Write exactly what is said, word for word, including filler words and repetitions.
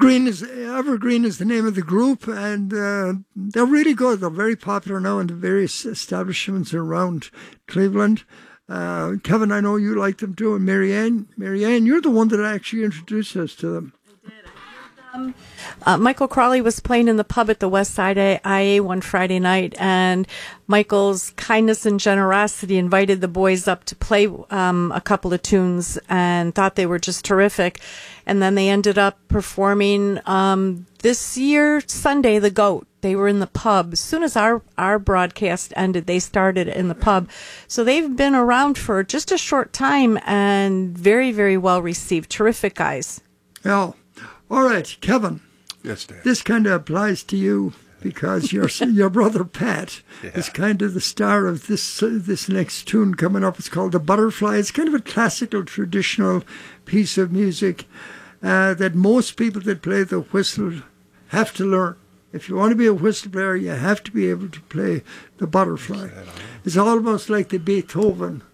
Green is Evergreen is the name of the group, and uh, they're really good. They're very popular now in the various establishments around Cleveland. Uh, Kevin, I know you like them too, and Marianne. Marianne, you're the one that actually introduced us to them. Um, uh, Michael Crawley was playing in the pub at the West Side I A one Friday night, and Michael's kindness and generosity invited the boys up to play um, a couple of tunes and thought they were just terrific. And then they ended up performing um, this year, Sunday, The Goat. They were in the pub. As soon as our, our broadcast ended, they started in the pub. So they've been around for just a short time and very, very well received. Terrific guys. Yeah. All right, Kevin. Yes, Dad. This kind of applies to you because your your brother Pat Yeah. is kind of the star of this uh, this next tune coming up. It's called The Butterfly. It's kind of a classical, traditional piece of music uh, that most people that play the whistle have to learn. If you want to be a whistle player, you have to be able to play the butterfly. It's almost like the Beethoven